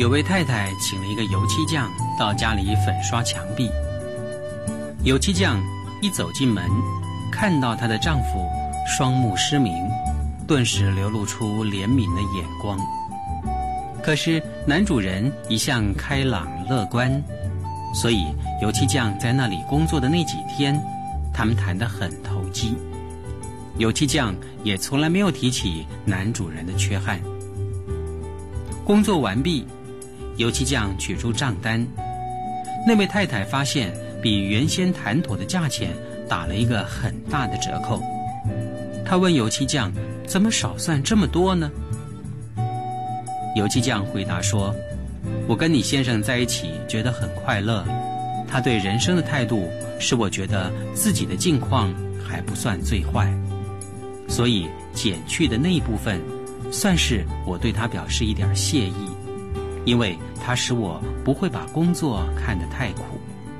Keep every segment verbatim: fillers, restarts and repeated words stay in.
有位太太请了一个油漆匠到家里粉刷墙壁。油漆匠一走进门，看到她的丈夫双目失明，顿时流露出怜悯的眼光。可是男主人一向开朗乐观，所以油漆匠在那里工作的那几天，他们谈得很投机。油漆匠也从来没有提起男主人的缺憾。工作完毕，油漆匠取出账单，那位太太发现比原先谈妥的价钱打了一个很大的折扣。她问油漆匠，怎么少算这么多呢？油漆匠回答说，我跟你先生在一起觉得很快乐，他对人生的态度使我觉得自己的境况还不算最坏，所以减去的那一部分算是我对他表示一点谢意，因为他使我不会把工作看得太苦。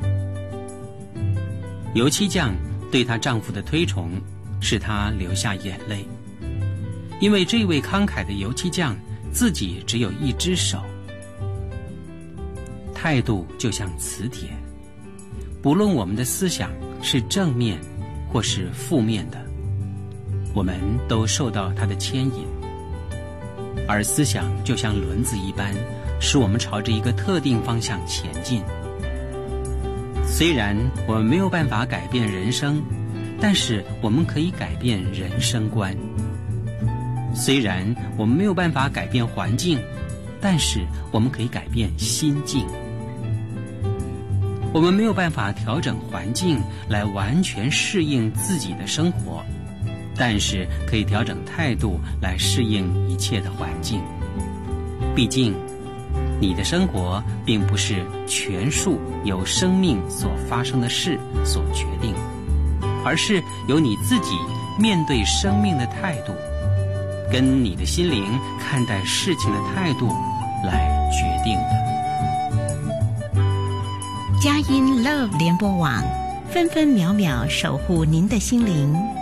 油漆匠对她丈夫的推崇使她流下眼泪，因为这位慷慨的油漆匠自己只有一只手。态度就像磁铁，不论我们的思想是正面或是负面的，我们都受到它的牵引。而思想就像轮子一般，使我们朝着一个特定方向前进。虽然我们没有办法改变人生，但是我们可以改变人生观。虽然我们没有办法改变环境，但是我们可以改变心境。我们没有办法调整环境来完全适应自己的生活，但是可以调整态度来适应一切的环境。毕竟你的生活并不是全数由生命所发生的事所决定，而是由你自己面对生命的态度，跟你的心灵看待事情的态度来决定的。 佳音 Love 联播网，分分秒秒守护您的心灵。